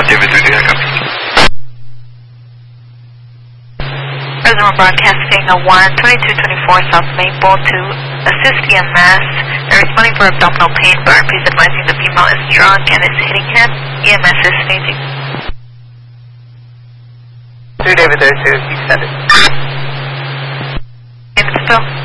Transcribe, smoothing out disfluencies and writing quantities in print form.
David 3, I copy. Reservoir broadcasting a 12224 South Maple to assist EMS. They're responding for abdominal pain. Burn. Please advising the female is drunk and is hitting him. EMS is staging. 2 David 32, extended. David still.